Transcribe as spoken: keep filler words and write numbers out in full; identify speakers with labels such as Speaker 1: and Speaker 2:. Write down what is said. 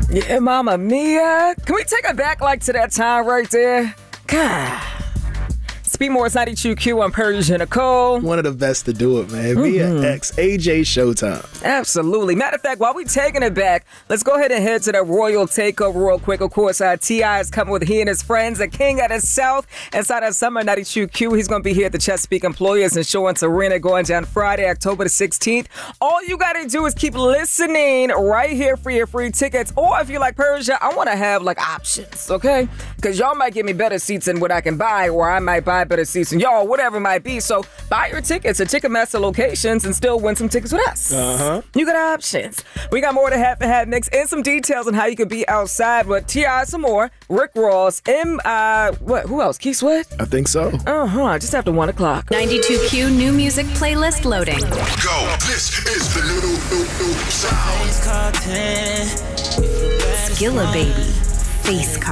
Speaker 1: Yeah, Mama Mia. Can we take it back like to that time right there? God. Speed Morris ninety-two Q on Persia Nicole.
Speaker 2: One of the best to do it, man. Mm-hmm. Mia X, A J Showtime.
Speaker 1: Absolutely. Matter of fact, while we taking it back, let's go ahead and head to the Royal Takeover real quick. Of course, uh, T I is coming with he and his friends, the King of the South, inside of Summer ninety-two Q. He's going to be here at the Chesapeake Employers Insurance Arena going down Friday, October the sixteenth. All you got to do is keep listening right here for your free tickets. Or if you're like Persia, I want to have like options, okay? Because y'all might give me better seats than what I can buy, or I might buy better seats than y'all, whatever it might be. So buy your tickets at Ticketmaster locations and still win some tickets with us.
Speaker 2: Uh-huh.
Speaker 1: You got options. We got more to have and have next and some details on how you could be outside. But T I some more. Rick Ross, M, uh, what, who else? Keith Sweat?
Speaker 2: I think so.
Speaker 1: Uh-huh. Just after one o'clock.
Speaker 3: ninety-two Q new music playlist loading.
Speaker 4: Go. This is the new, new, new sound.
Speaker 3: Skilla Baby. Face